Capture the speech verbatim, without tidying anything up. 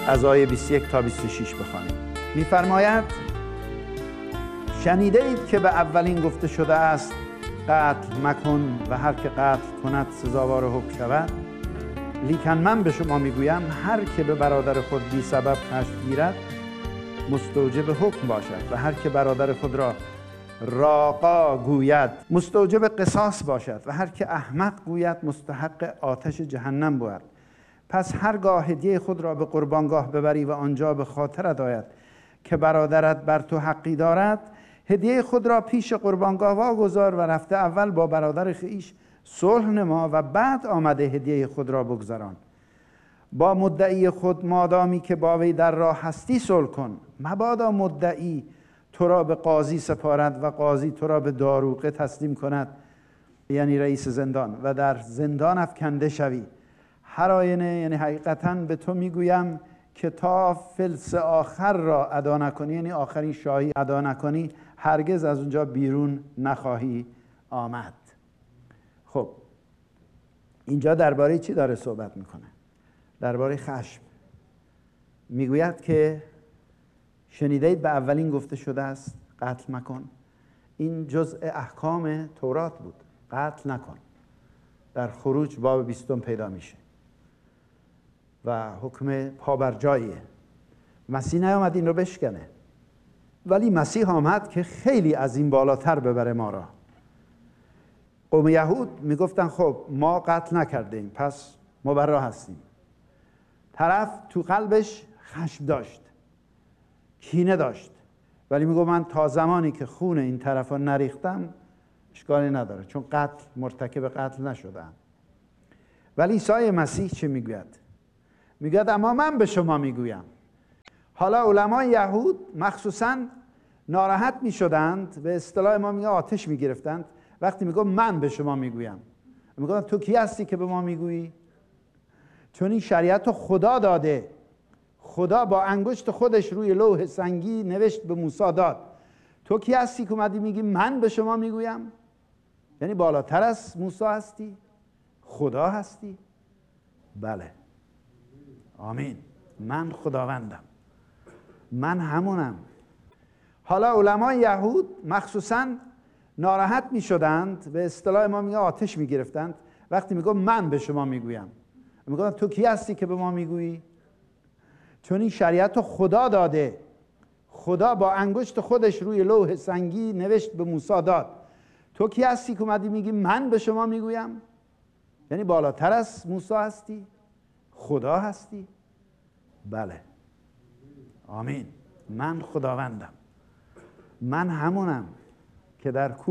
از آیه بیست و یک تا بیست و شش بخوانیم. می‌فرماید شنیده اید که به اولین گفته شده است قتل مکن و هر که قتل کند سزاوار حکم شود. لیکن من به شما میگویم هر که به برادر خود بی سبب خشم گیرد مستوجب حکم باشد و هر که برادر خود را راقا گوید مستوجب قصاص باشد و هر که احمق گوید مستحق آتش جهنم بود. پس هرگاه هدیه خود را به قربانگاه ببری و آنجا به خاطرت آید که برادرت بر تو حقی دارد، هدیه خود را پیش قربانگاه واگذار و رفته اول با برادر خویش صلح نما و بعد آمده هدیه خود را بگذران. با مدعی خود مادامی که با وی در راه هستی صلح کن، مبادا مدعی تو را به قاضی سپارد و قاضی تو را به داروغه تسلیم کند، یعنی رئیس زندان، و در زندان افکنده شوی. هر آینه، یعنی حقیقتا به تو میگویم که تا فلس آخر را ادا نکنی، یعنی آخرین شاهی ادا نکنی، هرگز از اونجا بیرون نخواهی آمد. خب اینجا درباره چی داره صحبت میکنه؟ درباره خشم. میگوید که شنیدید به اولین گفته شده است قتل مکن. این جزء احکام تورات بود، قتل نکن. در خروج باب بیستم پیدا میشه و حکم پابرجاییه. مسیح نیامد این رو بشکنه، ولی مسیح آمد که خیلی از این بالاتر ببره ما را. قوم یهود میگفتن خب ما قتل نکردیم پس مبرا هستیم. طرف تو قلبش خشم داشت، کینه داشت، ولی میگو من تا زمانی که خون این طرف رو نریختم اشکالی نداره، چون قتل مرتکب قتل نشدم. ولی عیسی مسیح چه میگوید؟ میگوید اما من به شما میگویم. حالا علمای یهود مخصوصاً ناراحت میشدند، به اصطلاح ما میگه آتش میگرفتند وقتی میگم من به شما میگویم. میگم تو کی هستی که به ما میگویی؟ چون این شریعت رو خدا داده. خدا با انگشت خودش روی لوح سنگی نوشت به موسی داد. تو کی هستی که اومدی میگی من به شما میگویم؟ یعنی بالاتر از موسی هستی؟ خدا هستی؟ بله، آمین. من خداوندم، من همونم. حالا علمای یهود مخصوصاً ناراحت می شدند، به اصطلاح ما میگه آتش می گرفتند وقتی میگم من به شما میگویم. میگم تو کی هستی که به ما میگویی؟ چون این شریعت رو خدا داده. خدا با انگشت خودش روی لوح سنگی نوشت به موسی داد. تو کی هستی که اومدی میگی من به شما میگویم؟ یعنی بالاتر از موسی هستی؟ خدا هستی؟ بله، آمین. من خداوندم، من همونم که در